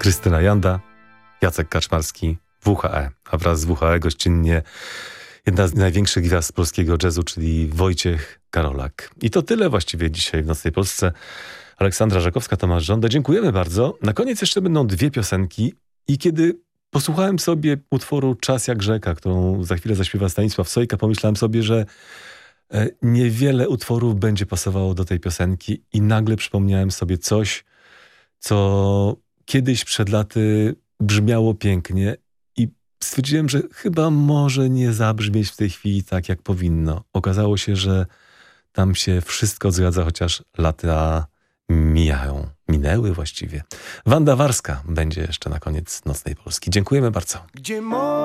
Krystyna Janda, Jacek Kaczmarski, WHE, a wraz z WHE gościnnie jedna z największych gwiazd polskiego jazzu, czyli Wojciech Karolak. I to tyle właściwie dzisiaj w Nocnej Polsce. Aleksandra Żakowska, Tomasz Żąda. Dziękujemy bardzo. Na koniec jeszcze będą 2 piosenki i kiedy posłuchałem sobie utworu Czas jak rzeka, którą za chwilę zaśpiewa Stanisław Sojka, pomyślałem sobie, że niewiele utworów będzie pasowało do tej piosenki i nagle przypomniałem sobie coś, co kiedyś przed laty brzmiało pięknie i stwierdziłem, że chyba może nie zabrzmieć w tej chwili tak, jak powinno. Okazało się, że tam się wszystko zgadza, chociaż lata minęły właściwie. Wanda Warska będzie jeszcze na koniec Nocnej Polski. Dziękujemy bardzo.